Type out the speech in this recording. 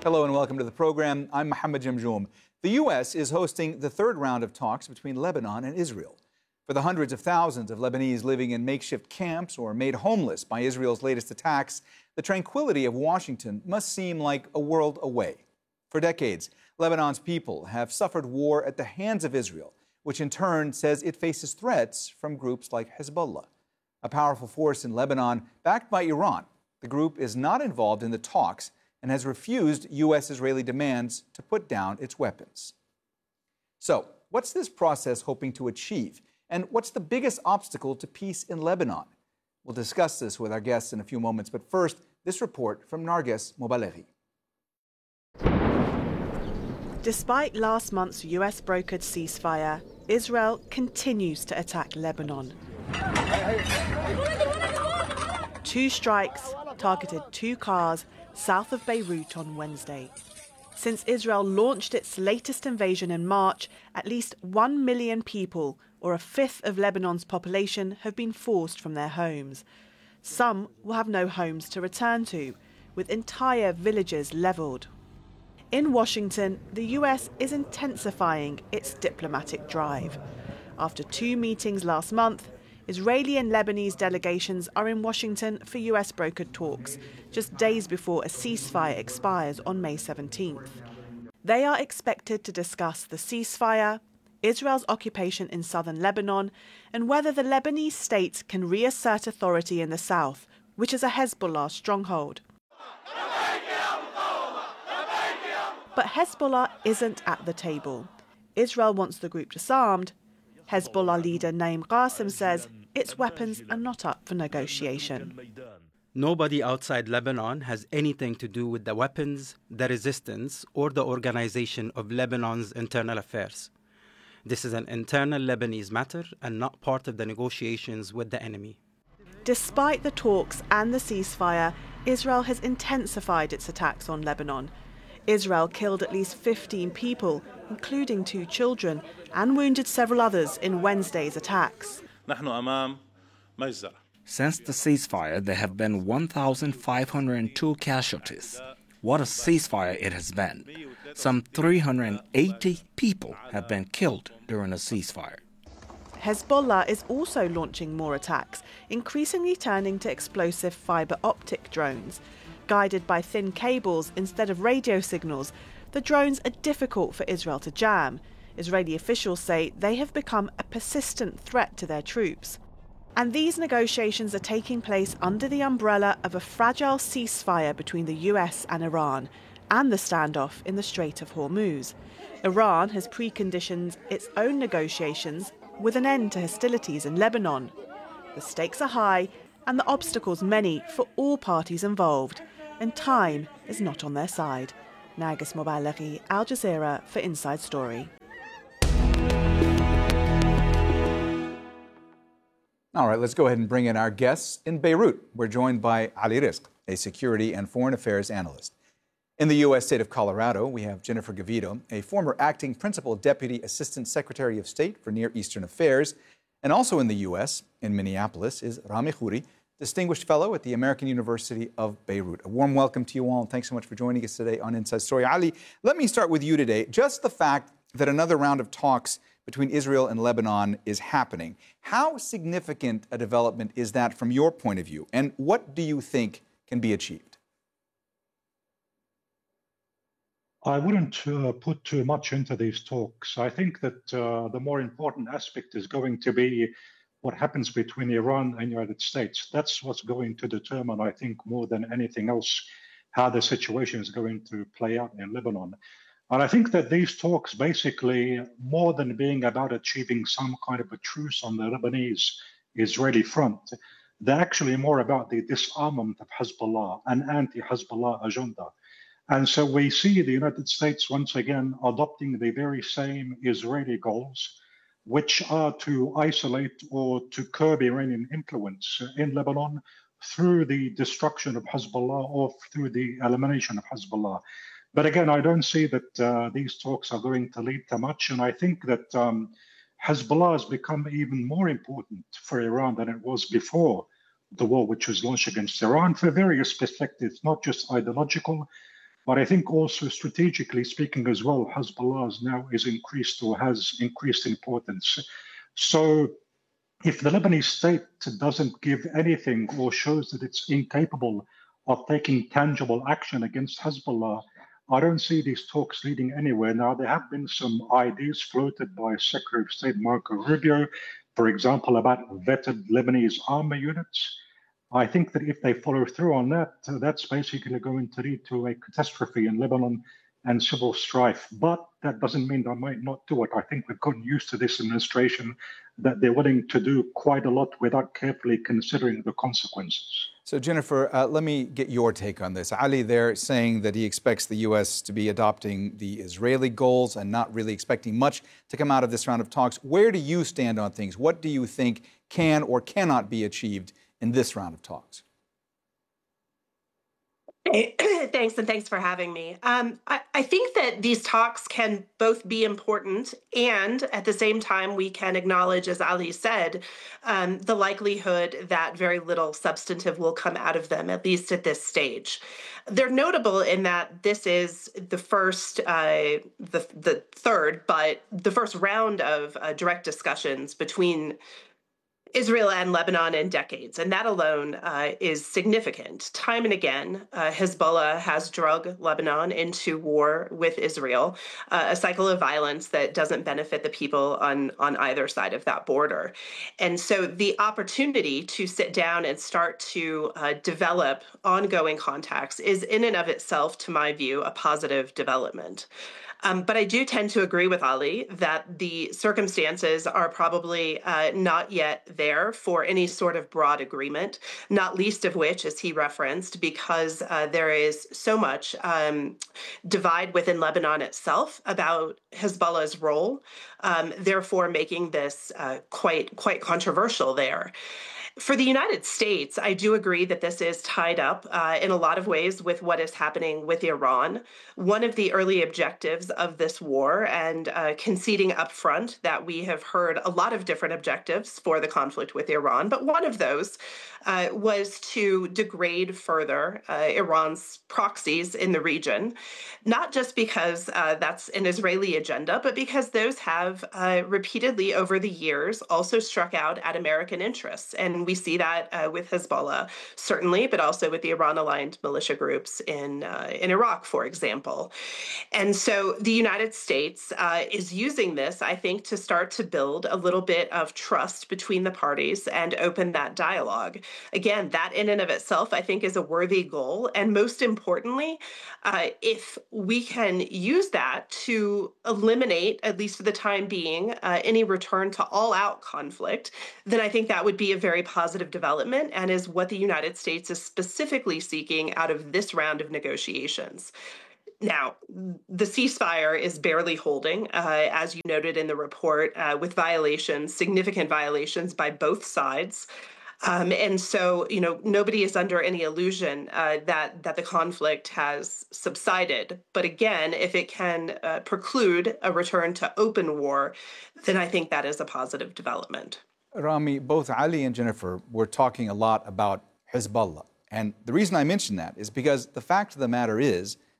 Hello and welcome to the program. I'm Mohammed Jamjoom. The U.S. is hosting the third round of talks between Lebanon and Israel. For the hundreds of thousands of Lebanese living in makeshift camps or made homeless by Israel's latest attacks, the tranquility of Washington must seem like a world away. For decades, Lebanon's people have suffered war at the hands of Israel, which in turn says it faces threats from groups like Hezbollah. A powerful force in Lebanon backed by Iran, the group is not involved in the talks and has refused U.S.-Israeli demands to put down its weapons. So, what's this process hoping to achieve? And what's the biggest obstacle to peace in Lebanon? We'll discuss this with our guests in a few moments, but first, this report from Narges Mobalaghi. Despite last month's US-brokered ceasefire, Israel continues to attack Lebanon. 2 strikes targeted 2 cars south of Beirut on Wednesday. Since Israel launched its latest invasion in March, at least 1 million people, or a fifth of Lebanon's population, have been forced from their homes. Some will have no homes to return to, with entire villages leveled. In Washington, the US is intensifying its diplomatic drive. After 2 meetings last month, Israeli and Lebanese delegations are in Washington for US-brokered talks, just days before a ceasefire expires on May 17th. They are expected to discuss the ceasefire, Israel's occupation in southern Lebanon, and whether the Lebanese state can reassert authority in the south, which is a Hezbollah stronghold. But Hezbollah isn't at the table. Israel wants the group disarmed. Hezbollah leader Naim Qassem says its weapons are not up for negotiation. Nobody outside Lebanon has anything to do with the weapons, the resistance, or the organization of Lebanon's internal affairs. This is an internal Lebanese matter and not part of the negotiations with the enemy. Despite the talks and the ceasefire, Israel has intensified its attacks on Lebanon. Israel killed at least 15 people, including 2 children, and wounded several others in Wednesday's attacks. Since the ceasefire, there have been 1,502 casualties. What a ceasefire it has been. Some 380 people have been killed during a ceasefire. Hezbollah is also launching more attacks, increasingly turning to explosive fiber optic drones. Guided by thin cables instead of radio signals, the drones are difficult for Israel to jam. Israeli officials say they have become a persistent threat to their troops. And these negotiations are taking place under the umbrella of a fragile ceasefire between the US and Iran, and the standoff in the Strait of Hormuz. Iran has preconditioned its own negotiations with an end to hostilities in Lebanon. The stakes are high and the obstacles many for all parties involved, and time is not on their side. Narges Mobalaghi, Al Jazeera for Inside Story. All right, let's go ahead and bring in our guests in Beirut. We're joined by Ali Rizk, a security and foreign affairs analyst. In the U.S. state of Colorado, we have Jennifer Gavito, a former acting principal deputy assistant secretary of state for Near Eastern Affairs. And also in the U.S., in Minneapolis, is Rami Khouri, distinguished fellow at the American University of Beirut. A warm welcome to you all, and thanks so much for joining us today on Inside Story. Ali, let me start with you today. Just the fact that another round of talks between Israel and Lebanon is happening, how significant a development is that from your point of view, and what do you think can be achieved? I wouldn't put too much into these talks. I think that the more important aspect is going to be what happens between Iran and the United States. That's what's going to determine, I think, more than anything else, how the situation is going to play out in Lebanon. And I think that these talks basically, more than being about achieving some kind of a truce on the Lebanese-Israeli front, they're actually more about the disarmament of Hezbollah, an anti-Hezbollah agenda. And so we see the United States once again adopting the very same Israeli goals, which are to isolate or to curb Iranian influence in Lebanon through the destruction of Hezbollah or through the elimination of Hezbollah. But again, I don't see that these talks are going to lead to much. And I think that Hezbollah has become even more important for Iran than it was before the war which was launched against Iran for various perspectives, not just ideological, But I think also strategically speaking as well, Hezbollah now is increased or has increased importance. So if the Lebanese state doesn't give anything or shows that it's incapable of taking tangible action against Hezbollah, I don't see these talks leading anywhere. Now, there have been some ideas floated by Secretary of State Marco Rubio, for example, about vetted Lebanese army units. I think that if they follow through on that, that's basically going to lead to a catastrophe in Lebanon and civil strife. But that doesn't mean they might not do it. I think we've gotten used to this administration that they're willing to do quite a lot without carefully considering the consequences. So, Jennifer, let me get your take on this. Ali there saying that he expects the U.S. to be adopting the Israeli goals and not really expecting much to come out of this round of talks. Where do you stand on things? What do you think can or cannot be achieved in this round of talks? Thanks, and thanks for having me. I think that these talks can both be important, and at the same time, we can acknowledge, as Ali said, the likelihood that very little substantive will come out of them, at least at this stage. They're notable in that this is the first, the third, but the first round of direct discussions between Israel and Lebanon in decades, and that alone is significant. Time and again, Hezbollah has drug Lebanon into war with Israel, a cycle of violence that doesn't benefit the people on either side of that border. And so the opportunity to sit down and start to develop ongoing contacts is in and of itself, to my view, a positive development. But I do tend to agree with Ali that the circumstances are probably not yet there for any sort of broad agreement, not least of which, as he referenced, because there is so much divide within Lebanon itself about Hezbollah's role, therefore making this quite controversial there. For the United States, I do agree that this is tied up in a lot of ways with what is happening with Iran. One of the early objectives of this war, and conceding up front that we have heard a lot of different objectives for the conflict with Iran, but one of those was to degrade further Iran's proxies in the region, not just because that's an Israeli agenda, but because those have repeatedly over the years also struck out at American interests. And we see that with Hezbollah, certainly, but also with the Iran-aligned militia groups in Iraq, for example. And so the United States is using this, I think, to start to build a little bit of trust between the parties and open that dialogue. Again, that in and of itself, I think, is a worthy goal. And most importantly, if we can use that to eliminate, at least for the time being, any return to all-out conflict, then I think that would be a very positive development and is what the United States is specifically seeking out of this round of negotiations. Now, the ceasefire is barely holding, as you noted in the report, with violations, significant violations by both sides. And so, nobody is under any illusion that the conflict has subsided. But again, if it can preclude a return to open war, then I think that is a positive development. Rami, both Ali and Jennifer were talking a lot about Hezbollah. And the reason I mention that is because the fact of the matter is